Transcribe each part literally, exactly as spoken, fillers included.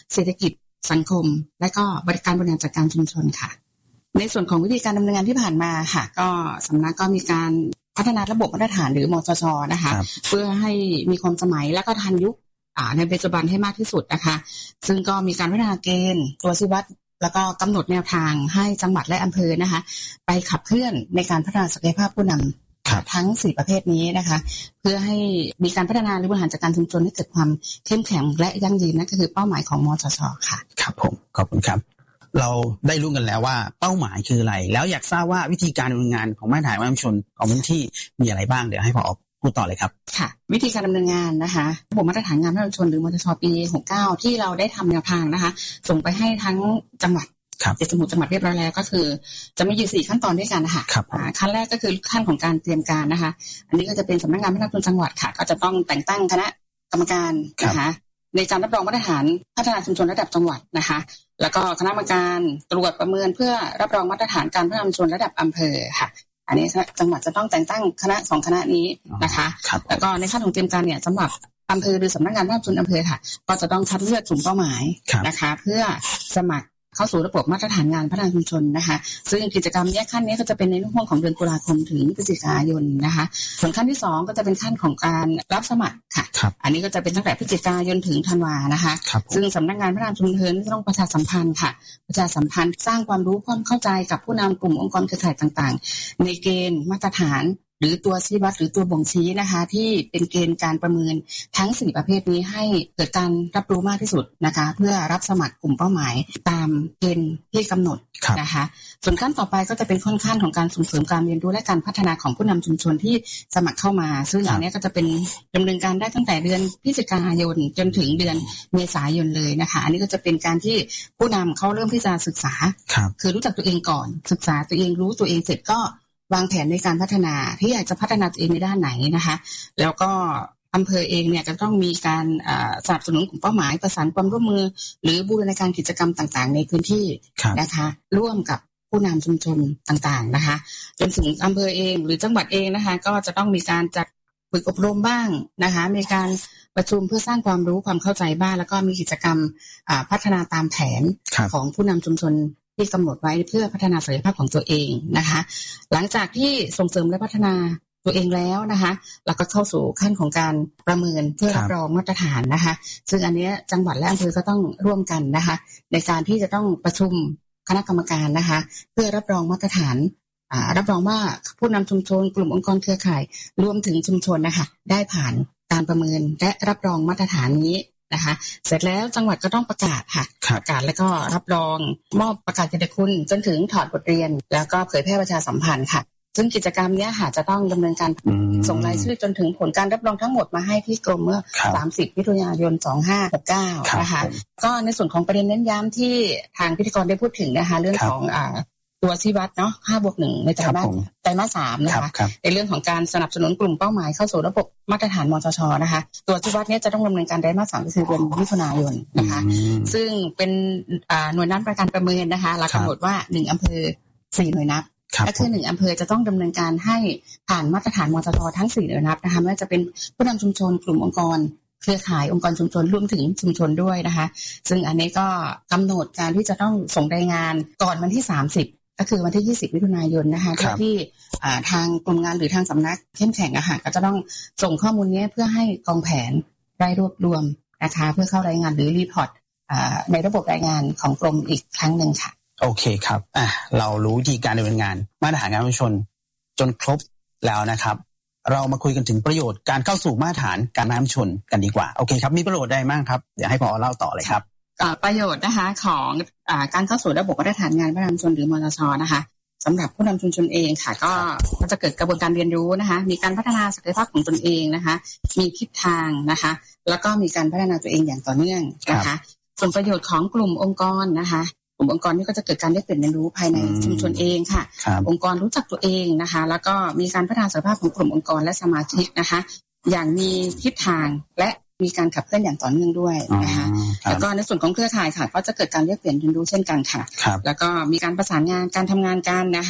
เศรษฐกิจสังคมและก็บริการบริหารจัดการชุมชนค่ะในส่วนของวิธีการดำเนินงานที่ผ่านมาค่ะก็สำนักก็มีการพัฒนาระบบมาตรฐานหรือมจช.นะคะเพื่อให้มีความสมัยและก็ทันยุคในปัจจุบันให้มากที่สุดนะคะซึ่งก็มีการพัฒนาเกณฑ์ตัวชี้วัดแล้วก็กำหนดแนวทางให้จังหวัดและอำเภอนะคะไปขับเคลื่อนในการพัฒนาศักยภาพผู้นำทั้งสี่ประเภทนี้นะคะเพื่อให้มีการพัฒนาหรือบริหารจัดการชุมชนให้เกิดความเข้มแข็งและยั่งยืนนั่นก็คือเป้าหมายของมจช.ค่ะครับผมขอบคุณครับเราได้รู้กันแล้วว่าเป้าหมายคืออะไรแล้วอยากทราบว่าวิธีการดำเนินงานของมาตรฐานชุมชนของพื้นที่มีอะไรบ้างเดี๋ยวให้ผอ.พูดต่อเลยครับค่ะวิธีการดำเนินงานนะคะระบบมาตรฐานงานภาคชุมชนหรือมจช.ปีหกสิบเก้าที่เราได้ทำแนวทางนะคะส่งไปให้ทั้งจังหวัดเจ็ดสมุทรจังหวัดเรียบร้อยแล้วก็คือจะมีอยู่สี่ขั้นตอนด้วยกันนะคะขั้นแรกก็คือขั้นของการเตรียมการนะคะอันนี้ก็จะเป็นสำนักงานพัฒนาชุมชนจังหวัดค่ะก็จะต้องแต่งตั้งคณะกรรมการนะคะในการรับรองมาตรฐานพัฒนาชุมชนระดับจังหวัดนะคะแล้วก็คณะกรรมการตรวจประเมินเพื่อรับรองมาตรฐานการพัฒนาชุมชนระดับอำเภอค่ะอันนี้จังหวัดจะต้องแต่งตั้งคณะสองคณะนี้นะคะแล้วก็ในขั้นของเตรียมการเนี่ยสำหรับอำเภอหรือสำนักงานพัฒนาชุมชนอำเภอค่ะก็จะต้องคัดเลือกกลุ่มเป้าหมายนะคะเพื่อสมัครเข้าสู่ระบบมาตรฐานงานพัฒนาชุมชนนะคะซึ่งกิจกรรมแยกขั้นนี้ก็จะเป็นในช่วงของเดือนตุลาคมถึงพฤศจิกายนนะคะส่วนขั้นที่สองก็จะเป็นขั้นของการรับสมัครค่ะอันนี้ก็จะเป็นตั้งแต่พฤศจิกายนถึงธันวานะคะซึ่งสำนักงานพัฒนาชุมชนจะต้องประชาสัมพันธ์ค่ะประชาสัมพันธ์สร้างความรู้ความเข้าใจกับผู้นำกลุ่มองค์กรเครือข่ายต่างๆในเกณฑ์มาตรฐานหรือตัวชี้วัดหรือตัวบ่งชี้นะคะที่เป็นเกณฑ์การประเมินทั้งสี่ประเภทนี้ให้เกิดการรับรู้มากที่สุดนะคะเพื่อรับสมัครกลุ่มเป้าหมายตามเกณฑ์ที่กำหนดนะคะส่วนขั้นต่อไปก็จะเป็นขั้นของการส่งเสริมการเรียนรู้และการพัฒนาของผู้นำชุมชนที่สมัครเข้ามาซึ่งอันนี้ก็จะเป็นดำเนินการได้ตั้งแต่เดือนพฤศจิกายนจนถึงเดือนเมษายนเลยนะคะอันนี้ก็จะเป็นการที่ผู้นำเขาเริ่มที่จะศึกษาคือรู้จักตัวเองก่อนศึกษาตัวเองรู้ตัวเองเสร็จก็วางแผนในการพัฒนาที่อยากจะพัฒนาตัวเองในด้านไหนนะคะแล้วก็อำเภอเองเนี่ยจะต้องมีการสนับสนุนกลุ่มเป้าหมายประสานความร่วมมือหรือบูรณาการกิจกรรมต่างๆในพื้นที่นะคะร่วมกับผู้นำชุมชนต่างๆนะคะจนถึงอำเภอเองหรือจังหวัดเองนะคะก็จะต้องมีการจัดฝึกอบรมบ้างนะคะมีการประชุมเพื่อสร้างความรู้ความเข้าใจบ้างแล้วก็มีกิจกรรมพัฒนาตามแผนของผู้นำชุมชนที่กำหนดไว้เพื่อพัฒนาศักยภาพของตัวเองนะคะหลังจากที่ส่งเสริมและพัฒนาตัวเองแล้วนะคะเราก็เข้าสู่ขั้นของการประเมินเพื่อรับรองมาตรฐานนะคะซึ่งอันนี้จังหวัดและอำเภอก็ต้องร่วมกันนะคะในการที่จะต้องประชุมคณะกรรมการนะคะเพื่อรับรองมาตรฐานรับรองว่าผู้นำชุมชนกลุ่มองค์กรเครือข่ายรวมถึงชุมชนนะคะได้ผ่านการประเมินและรับรองมาตรฐานนี้นะคะเสร็จแล้วจังหวัดก็ต้องประกาศค่ะประกาศแล้วก็รับรองมอบประกาศเกียรติคุณจนถึงถอดบทเรียนแล้วก็เผยแพร่ประชาสัมพันธ์ค่ะซึ่งกิจกรรมนี้ค่ะจะต้องดำเนินการส่งรายชื่อจนถึงผลการรับรองทั้งหมดมาให้ที่กรมเมื่อสามสิบมิถุนายนสองพันห้าร้อยหกสิบเก้านะคะก็ในส่วนของประเด็นเน้นย้ำที่ทางพิธีกรได้พูดถึงนะคะเรื่องของอ่าตัวชี้วัดเนาะห้าบวกหนึ่งในไตรมาสไตรมาสสามนะคะในเรื่องของการสนับสนุนกลุ่มเป้าหมายเข้าสู่ระบบมาตรฐานมจช.นะคะตัวชี้วัดนี้จะต้องดำเนินการไตรมาสสามก็คือเดือนมิถุนายนนะคะซึ่งเป็นหน่วยนับประกันประเมินนะคะเรากำหนดว่าหนึ่งอำเภอสี่หน่วยนับก็คือหนึ่งอำเภอจะต้องดำเนินการให้ผ่านมาตรฐานมจช.ทั้งสี่หน่วยนับนะคะไม่ว่าจะเป็นผู้นำชุมชนกลุ่มองค์กรเครือข่ายองค์กรชุมชนรวมถึงชุมชนด้วยนะคะซึ่งอันนี้ก็กำหนดการที่จะต้องส่งรายงานก่อนวันที่สามสิบก็คือวันที่ยี่สิบมิถุนายนนะคะที่ทางกลุ่มงานหรือทางสำนักเข้มแข็งอาหารก็จะต้องส่งข้อมูลนี้เพื่อให้กองแผนได้รวบรวมนะคะเพื่อเข้ารายงานหรือรีพอร์ตในระบบรายงานของกรมอีกครั้งหนึ่งค่ะโอเคครับอ่ะเรารู้วิธีการดำเนินงานมาตรฐานงานชุมชนจนครบแล้วนะครับเรามาคุยกันถึงประโยชน์การเข้าสู่มาตรฐานการพัฒนาชุมชนกันดีกว่าโอเคครับมีประโยชน์ใดบ้างครับเดี๋ยวให้ผอ.เล่าต่อเลยครับประโยชน์นะคะของอ่าการเข้าสู่ระบบมาตรฐานงานพัฒนาชุมชนหรือมจช.นะคะสำหรับผู้นำชุมชนเองค่ะก็ก็จะเกิดกระบวนการเรียนรู้นะคะมีการพัฒนาศักยภาพของตนเองนะคะมีทิศทางนะคะแล้วก็มีการพัฒนาตัวเองอย่างต่อเนื่องนะคะส่วนประโยชน์ของกลุ่มองค์กรนะคะกลุ่มองค์กรนี้ก็จะเกิดการได้เปลี่ยนเรียนรู้ภายในชุมชนเองค่ะองค์กรรู้จักตัวเองนะคะแล้วก็มีการพัฒนาศักยภาพของกลุ่มองค์กรและสมาชิกนะคะอย่างมีทิศทางและมีการขับเคลื่อนอย่างต่อเนื่องด้วยนะคะแล้วก็ในส่วนของเครือข่ายค่ะก็จะเกิดการเรียกเปลี่ยนเรียนรู้เช่นกันค่ะแล้วก็มีการประสานงานการทำงานกันนะคะ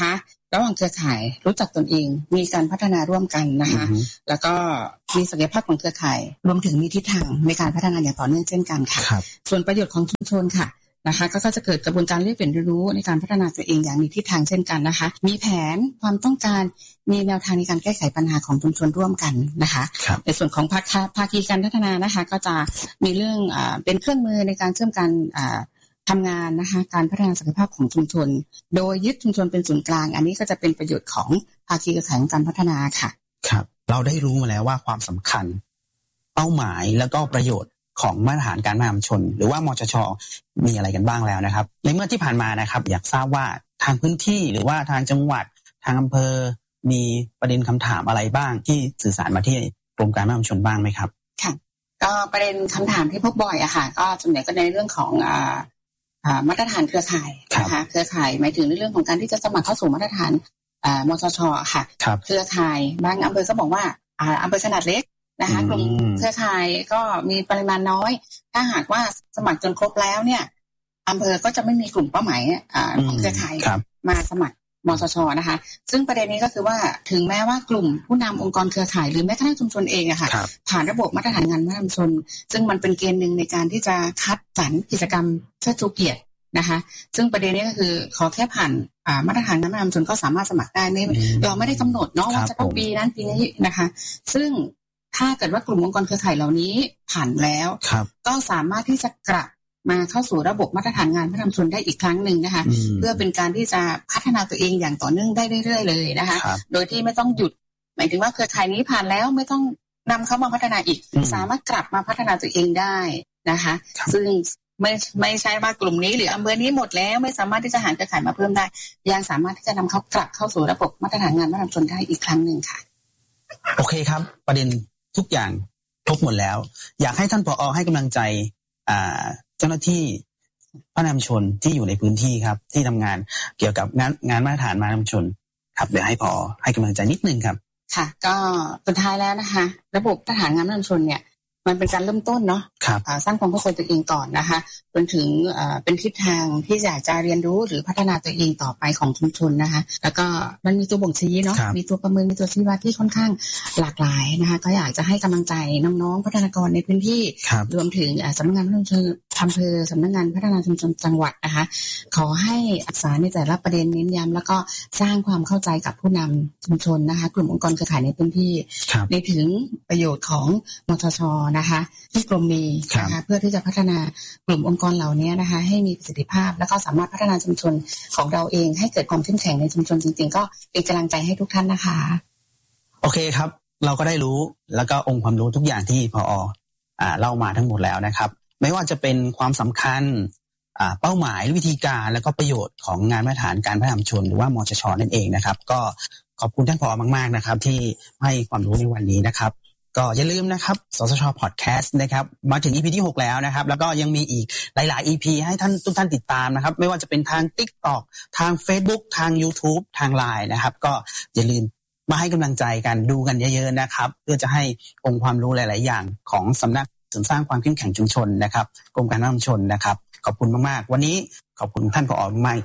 ระหว่างเครือข่ายรู้จักตนเองมีการพัฒนาร่วมกันนะคะแล้วก็มีศักยภาพของเครือข่ายรวมถึงมีทิศทางในการพัฒนาอย่างต่อเนื่องเช่นกันค่ะส่วนประโยชน์ของชุมชนค่ะนะคะก็จะเกิดกระบวนการเรียนรู้ในการพัฒนาตัวเองอย่างมีทิศทางเช่นกันนะคะมีแผนความต้องการมีแนวทางในการแก้ไขปัญหาของชุมชนร่วมกันนะคะในส่วนของภาคภาคีการพัฒนานะคะก็จะมีเรื่องอ่าเป็นเครื่องมือในการเชื่อมกันอ่าทำงานนะคะการพัฒนาศักยภาพของชุมชนโดยยึดชุมชนเป็นศูนย์กลางอันนี้ก็จะเป็นประโยชน์ของภาคีเครือข่ายการพัฒนาค่ะครับเราได้รู้มาแล้วว่าความสำคัญเป้าหมายแล้วก็ประโยชน์ของมาตรฐานการพัฒนาชุมชนหรือว่ามชช.มีอะไรกันบ้างแล้วนะครับในเมื่อที่ผ่านมานะครับอยากทราบว่าทางพื้นที่หรือว่าทางจังหวัดทางอำเภอมีประเด็นคำถามอะไรบ้างที่สื่อสารมาที่กรมการพัฒนาชุมชนบ้างไหมครับค่ะก็ประเด็นคำถามที่พบบ่อยอะค่ะก็ส่วนใหญ่ก็ในเรื่องของอ่าอ่ามาตรฐานเครือข่ายนะคะเครือข่ายหมายถึงในเรื่องของการที่จะสมัครเข้าสู่มาตรฐานอ่ามชช.ค่ะเครือข่ายบางอำเภอก็บอกว่าอ่าอำเภอขนาดเล็กนะคะกลุ่มเครือข่ายก็มีปริมาณน้อยถ้าหากว่าสมัครจนครบแล้วเนี่ยอำเภอก็จะไม่มีกลุ่มเป้าหมายอ่าของเครือข่ายมาสมัครมชช.นะคะซึ่งประเด็นนี้ก็คือว่าถึงแม้ว่ากลุ่มผู้นำองค์กรเครือข่ายหรือแม้กระทั่งชุมชนเองอะค่ะผ่านระบบมาตรฐานงานพัฒนาชุมชนซึ่งมันเป็นเกณฑ์หนึ่งในการที่จะคัดสรรกิจกรรมเชิดชูเกียรตินะคะซึ่งประเด็นนี้ก็คือขอแค่ผ่านอ่ามาตรฐานงานพัฒนาชุมชนก็สามารถสมัครได้ไม่เราไม่ได้กำหนดเนาะว่าจะต้องปีนั้นปีนี้นะคะซึ่งถ้าเกิดว่ากลุ่มองค์กรเครือข่ายเหล่านี้ผ่านแล้วก็สามารถที่จะกลับมาเข้าสู่ระบบมาตรฐานงานพัฒนาชุมชนได้อีกครั้งหนึ่งนะคะเพื่อเป็นการที่จะพัฒนาตัวเองอย่างต่อเนื่องได้เรื่อยๆเลยนะคะโดยที่ไม่ต้องหยุดหมายถึงว่าเครือข่ายนี้ผ่านแล้วไม่ต้องนำเข้ามาพัฒนาอีกสามารถกลับมาพัฒนาตัวเองได้นะคะซึ่งไม่ไม่ใช่ว่ากลุ่มนี้หรืออำเภอนี้หมดแล้วไม่สามารถที่จะหาเครือข่ายมาเพิ่มได้ยังสามารถที่จะนำเขากลับเข้าสู่ระบบมาตรฐานงานพัฒนาชุมชนได้อีกครั้งหนึ่งค่ะโอเคครับประเด็นทุกอย่างครบหมดแล้วอยากให้ท่านผอ.ให้กำลังใจอ่าเจ้าหน้าที่พัฒนาชุมชนที่อยู่ในพื้นที่ครับที่ทำงานเกี่ยวกับงานงานมาตรฐานมาตรฐานชุมชนครับเดี๋ยวให้ผอ.ให้กำลังใจนิดนึงครับค่ะก็สุดท้ายแล้วนะคะระบบมาตรฐานงานพัฒนาชุมชนเนี่ยมันเป็นการเริ่มต้นเนาะสร้างความเข้าใจตัวเองก่อนนะคะจนถึงเป็นทิศทางที่อยากจะเรียนรู้หรือพัฒนาตัวเองต่อไปของชุมชนนะคะแล้วก็มันมีตัวบ่งชี้เนาะมีตัวประเมินมีตัวชี้วัดที่ค่อนข้างหลากหลายนะคะก็อยากจะให้กำลังใจน้องๆพัฒนากรในพื้นที่รวมถึงสำนักงานพัฒนาชุมชนอำเภอสำนักงานพัฒนาชุมชนจังหวัดนะคะขอให้ศึกษาในแต่ละประเด็นเน้นย้ำแล้วก็สร้างความเข้าใจกับผู้นำชุมชนนะคะกลุ่มองค์กรเครือข่ายในพื้นที่ในถึงประโยชน์ของมชช.นะคะที่กรมมีนะคะเพื่อที่จะพัฒนากลุ่มองค์กรเหล่านี้นะคะให้มีประสิทธิภาพแล้วก็สามารถพัฒนาชุมชนของเราเองให้เกิดความเข้มแข็งในชุมชนจริงๆก็เป็นกำลังใจให้ทุกท่านนะคะโอเคครับเราก็ได้รู้แล้วก็องค์ความรู้ทุกอย่างที่ผอ.อ่าเล่ามาทั้งหมดแล้วนะครับไม่ว่าจะเป็นความสำคัญอ่าเป้าหมายวิธีการแล้วก็ประโยชน์ของงานมาตรฐานการพัฒนาชุมชนหรือว่ามชช.นั่นเองนะครับก็ขอบคุณท่านผอ.มากๆนะครับที่ให้ความรู้ในวันนี้นะครับก็อย่าลืมนะครับสสช.พอดแคสต์นะครับมาถึง อี พี ที่หกแล้วนะครับแล้วก็ยังมีอีกหลายๆ อี พี ให้ท่านทุกท่านติดตามนะครับไม่ว่าจะเป็นทาง TikTok ทาง Facebook ทาง YouTube ทาง ไลน์ นะครับก็อย่าลืมมาให้กำลังใจกันดูกันเยอะๆนะครับเพื่อจะให้องค์ความรู้หลายๆอย่างของสำนักเสริมสร้างความเข้มแข็งชุมชนนะครับกรมการพัฒนาชุมชนนะครับขอบคุณมากๆวันนี้ขอบคุณท่านผอ.มาก